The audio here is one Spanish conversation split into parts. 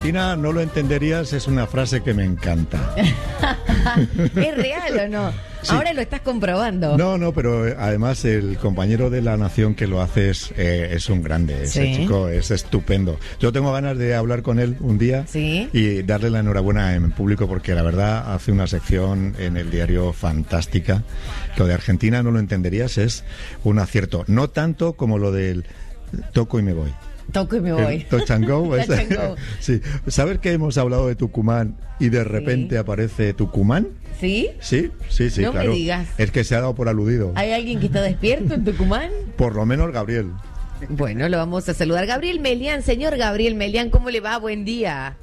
Argentina no lo entenderías es una frase que me encanta. ¿Es real o no? Sí. Ahora lo estás comprobando. No, pero además el compañero de La Nación que lo hace es un grande. Ese chico es estupendo. Yo tengo ganas de hablar con él un día y darle la enhorabuena en público, porque la verdad hace una sección en el diario fantástica. Lo de Argentina no lo entenderías, es un acierto. No tanto como lo del toco y me voy. Toco y me voy. Touch and go. Sí. ¿Sabes que hemos hablado de Tucumán y de repente aparece Tucumán? ¿Sí? Sí, no claro. Me digas. Es que se ha dado por aludido. ¿Hay alguien que está despierto en Tucumán? Por lo menos Gabriel. Bueno, lo vamos a saludar. Gabriel Melián, señor Gabriel Melián, ¿cómo le va? Buen día.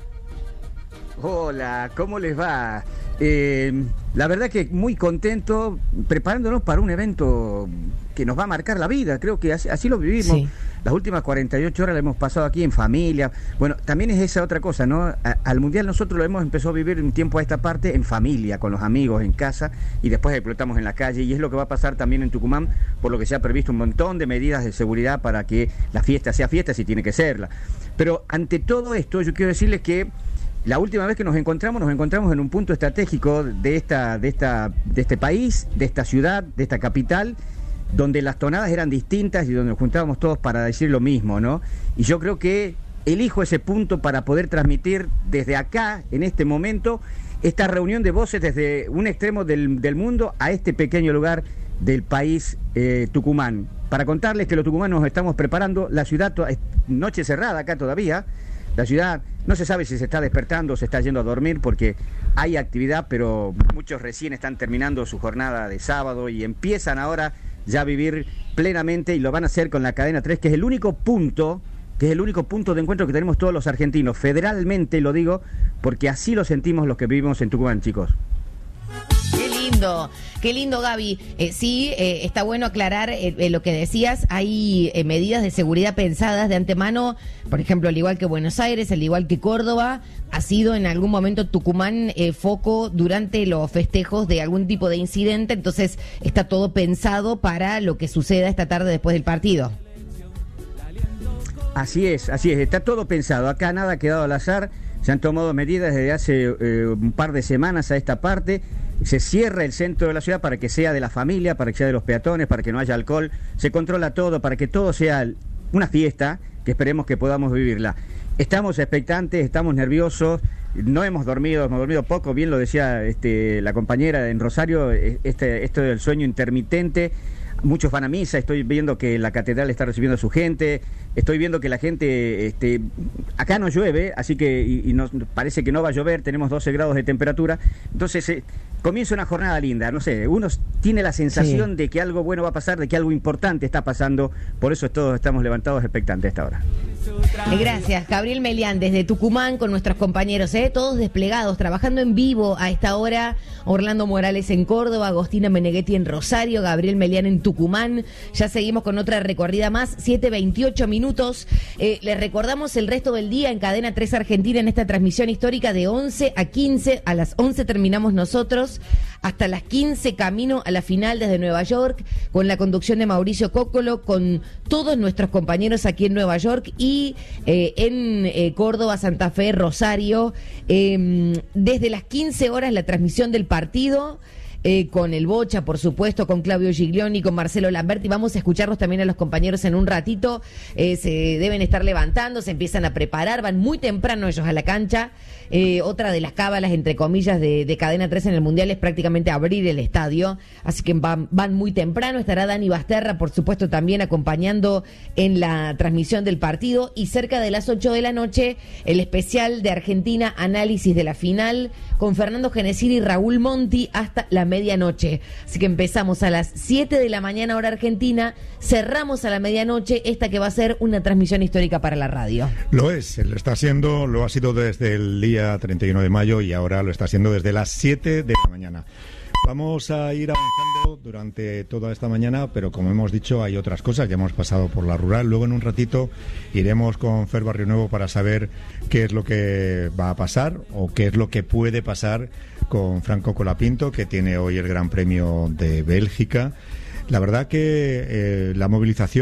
Hola, ¿cómo les va? La verdad que muy contento, preparándonos para un evento que nos va a marcar la vida. Creo que así lo vivimos. Sí. Las últimas 48 horas las hemos pasado aquí en familia. Bueno, también es esa otra cosa, ¿no? Al Mundial nosotros lo hemos empezado a vivir un tiempo a esta parte en familia, con los amigos, en casa, y después explotamos en la calle. Y es lo que va a pasar también en Tucumán, por lo que se ha previsto un montón de medidas de seguridad para que la fiesta sea fiesta, si tiene que serla. Pero ante todo esto, yo quiero decirles que la última vez que nos encontramos en un punto estratégico de este país, de esta ciudad, de esta capital, donde las tonadas eran distintas y donde nos juntábamos todos para decir lo mismo, ¿no? Y yo creo que elijo ese punto para poder transmitir desde acá, en este momento, esta reunión de voces desde un extremo del mundo a este pequeño lugar del país, Tucumán. Para contarles que los tucumanos nos estamos preparando, la ciudad, noche cerrada acá todavía, la ciudad no se sabe si se está despertando o se está yendo a dormir, porque hay actividad, pero muchos recién están terminando su jornada de sábado y empiezan ahora ya a vivir plenamente, y lo van a hacer con la cadena 3, que es el único punto de encuentro que tenemos todos los argentinos, federalmente lo digo, porque así lo sentimos los que vivimos en Tucumán, chicos. Qué lindo, Gaby. Está bueno aclarar lo que decías. Hay medidas de seguridad pensadas de antemano, por ejemplo, al igual que Buenos Aires, al igual que Córdoba, ha sido en algún momento Tucumán foco durante los festejos de algún tipo de incidente, entonces está todo pensado para lo que suceda esta tarde después del partido. Así es, está todo pensado, acá nada ha quedado al azar, se han tomado medidas desde hace un par de semanas a esta parte. Se cierra el centro de la ciudad para que sea de la familia, para que sea de los peatones, para que no haya alcohol, se controla todo para que todo sea una fiesta que esperemos que podamos vivirla. Estamos expectantes, estamos nerviosos, no hemos dormido poco, bien lo decía la compañera en Rosario, esto del sueño intermitente. Muchos van a misa, estoy viendo que la catedral está recibiendo a su gente, estoy viendo que la gente, acá no llueve, así que y nos parece que no va a llover, tenemos 12 grados de temperatura, entonces comienza una jornada linda, no sé, uno tiene la sensación de que algo bueno va a pasar, de que algo importante está pasando, por eso todos estamos levantados expectantes a esta hora. Gracias, Gabriel Melián, desde Tucumán con nuestros compañeros, todos desplegados, trabajando en vivo a esta hora. Orlando Morales en Córdoba, Agostina Meneghetti en Rosario, Gabriel Melián en Tucumán. Ya seguimos con otra recorrida más, 7:28 minutos. Les recordamos el resto del día en Cadena 3 Argentina en esta transmisión histórica de 11 a 15. A las 11 terminamos nosotros, hasta las 15 camino a la final desde Nueva York, con la conducción de Mauricio Cóccolo, con todos nuestros compañeros aquí en Nueva York y en Córdoba, Santa Fe, Rosario. Desde las 15 horas la transmisión del partido, con el Bocha, por supuesto, con Claudio Giglioni, con Marcelo Lamberti. Vamos a escucharlos también a los compañeros en un ratito. Se deben estar levantando, se empiezan a preparar, van muy temprano ellos a la cancha. Otra de las cábalas, entre comillas, de Cadena 3 en el Mundial es prácticamente abrir el estadio, así que van muy temprano. Estará Dani Basterra, por supuesto, también acompañando en la transmisión del partido, y cerca de las 8 de la noche el especial de Argentina, análisis de la final, con Fernando Genesiri y Raúl Monti hasta la medianoche. Así que empezamos a las 7 de la mañana hora argentina, cerramos a la medianoche, esta que va a ser una transmisión histórica para la radio. Lo es, lo está siendo, lo ha sido desde el día 31 de mayo y ahora lo está haciendo desde las 7 de la mañana. Vamos a ir avanzando durante toda esta mañana, pero como hemos dicho, hay otras cosas. Ya hemos pasado por la rural. Luego, en un ratito, iremos con Fer Barrionuevo para saber qué es lo que va a pasar o qué es lo que puede pasar con Franco Colapinto, que tiene hoy el Gran Premio de Bélgica. La verdad que la movilización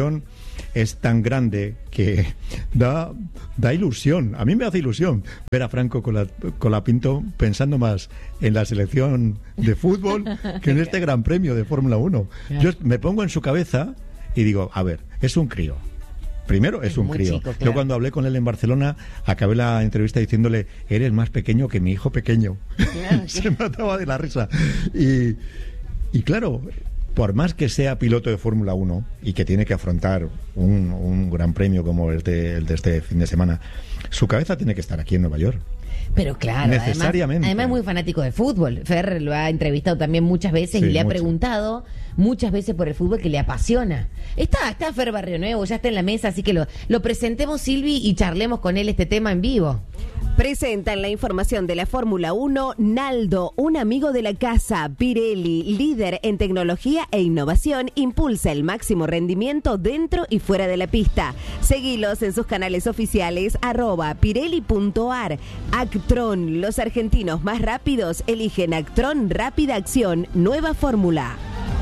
es tan grande que da ilusión. A mí me hace ilusión ver a Franco Colapinto pensando más en la selección de fútbol que en este Gran Premio de Fórmula 1. Yo me pongo en su cabeza y digo, a ver, es un crío. Primero, es un crío. Chico, claro. Yo cuando hablé con él en Barcelona, acabé la entrevista diciéndole, eres más pequeño que mi hijo pequeño. Claro, se mataba de la risa. Y claro, por más que sea piloto de Fórmula 1 y que tiene que afrontar un gran premio como el de este fin de semana, su cabeza tiene que estar aquí en Nueva York. Pero claro, necesariamente. Además es muy fanático de fútbol. Fer lo ha entrevistado también muchas veces y le ha preguntado muchas veces por el fútbol que le apasiona. Está Fer Barrio Nuevo, ya está en la mesa, así que lo presentemos, Silvi, y charlemos con él este tema en vivo. Presentan la información de la Fórmula 1 Naldo, un amigo de la casa. Pirelli, líder en tecnología e innovación, impulsa el máximo rendimiento dentro y fuera de la pista. Seguilos en sus canales oficiales @pirelli.ar. Actron, los argentinos más rápidos eligen Actron Rápida Acción, nueva fórmula.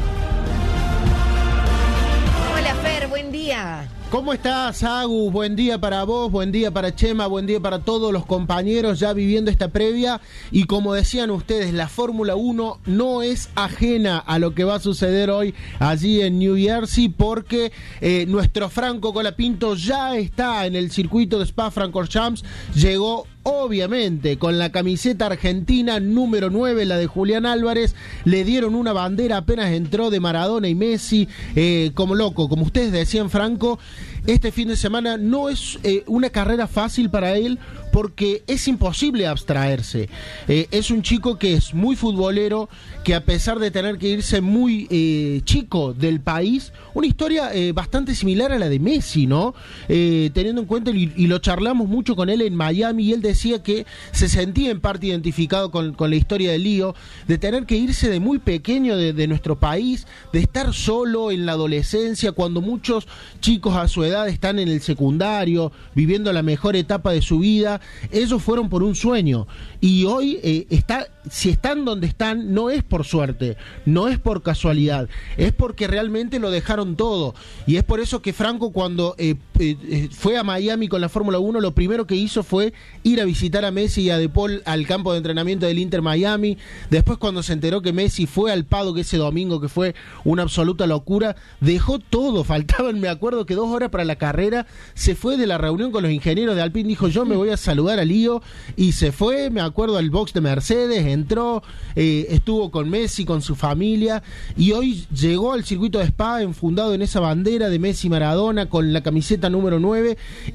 Hola Fer, buen día. ¿Cómo estás, Agus? Buen día para vos, buen día para Chema, buen día para todos los compañeros ya viviendo esta previa. Y como decían ustedes, la Fórmula 1 no es ajena a lo que va a suceder hoy allí en New Jersey, porque nuestro Franco Colapinto ya está en el circuito de Spa-Francorchamps. Llegó obviamente con la camiseta argentina número 9, la de Julián Álvarez. Le dieron una bandera apenas entró de Maradona y Messi, como loco. Como ustedes decían, Franco, este fin de semana no es una carrera fácil para él, porque es imposible abstraerse. Es un chico que es muy futbolero, que a pesar de tener que irse muy chico del país, una historia bastante similar a la de Messi, ¿no? Teniendo en cuenta, y lo charlamos mucho con él en Miami, y él decía que se sentía en parte identificado con la historia de Lío, de tener que irse de muy pequeño de nuestro país, de estar solo en la adolescencia, cuando muchos chicos a su edad están en el secundario, viviendo la mejor etapa de su vida. Ellos fueron por un sueño, y hoy si están donde están, no es por suerte, no es por casualidad, es porque realmente lo dejaron todo. Y es por eso que Franco, cuando fue a Miami con la Fórmula 1, lo primero que hizo fue ir a visitar a Messi y a De Paul al campo de entrenamiento del Inter Miami. Después, cuando se enteró que Messi fue al paddock ese domingo, que fue una absoluta locura, dejó todo. Faltaban, me acuerdo que 2 horas para la carrera, se fue de la reunión con los ingenieros de Alpine, dijo, yo me voy a saludar a Lío, y se fue, me acuerdo, al box de Mercedes, entró, estuvo con Messi, con su familia, y hoy llegó al circuito de Spa enfundado en esa bandera de Messi y Maradona, con la camiseta número 9,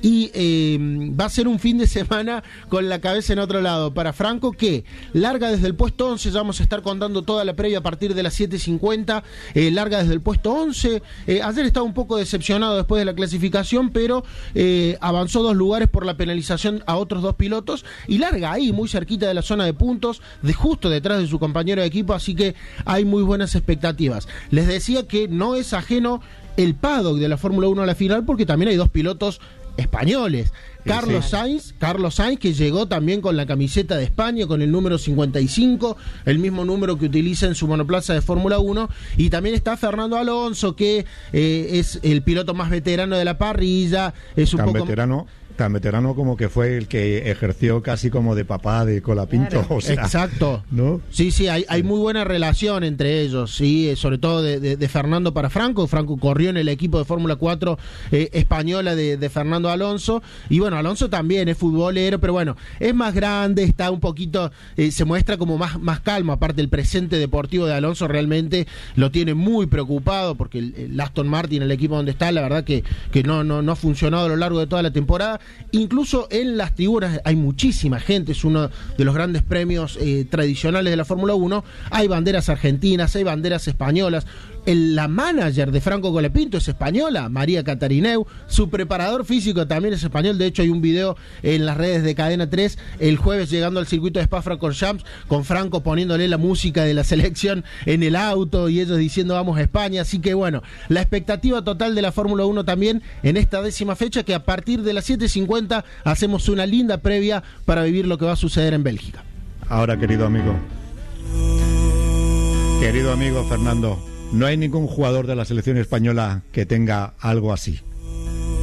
y va a ser un fin de semana con la cabeza en otro lado para Franco, que larga desde el puesto 11, ya vamos a estar contando toda la previa a partir de las 7:50, larga desde el puesto 11, ayer estaba un poco decepcionado después de la clasificación, pero avanzó 2 lugares por la penalización a otros 2 pilotos, y larga ahí, muy cerquita de la zona de puntos, justo detrás de su compañero de equipo, así que hay muy buenas expectativas. Les decía que no es ajeno el paddock de la Fórmula 1 a la final, porque también hay 2 pilotos españoles. Carlos Sainz, que llegó también con la camiseta de España, con el número 55, el mismo número que utiliza en su monoplaza de Fórmula 1, y también está Fernando Alonso, que es el piloto más veterano de la parrilla, es un poco tan veterano como que fue el que ejerció casi como de papá de Colapinto. Claro. O sea, exacto, ¿no? Sí, hay muy buena relación entre ellos, sí, sobre todo de Fernando para Franco. Franco corrió en el equipo de Fórmula 4 española de Fernando Alonso, y bueno, Alonso también es futbolero, pero bueno, es más grande, está un poquito, se muestra como más calmo. Aparte, el presente deportivo de Alonso realmente lo tiene muy preocupado, porque el Aston Martin, el equipo donde está, la verdad que no ha funcionado a lo largo de toda la temporada. Incluso en las tribunas hay muchísima gente, es uno de los grandes premios tradicionales de la Fórmula 1, hay banderas argentinas, hay banderas españolas. La manager de Franco Colapinto es española, María Catarineu, su preparador físico también es español. De hecho, hay un video en las redes de Cadena 3 el jueves llegando al circuito de Spa-Francorchamps, con Franco poniéndole la música de la selección en el auto y ellos diciendo vamos a España. Así que bueno, la expectativa total de la Fórmula 1 también en esta 10ª fecha, que a partir de las 7:50 hacemos una linda previa para vivir lo que va a suceder en Bélgica. Ahora, querido amigo Fernando, no hay ningún jugador de la selección española que tenga algo así.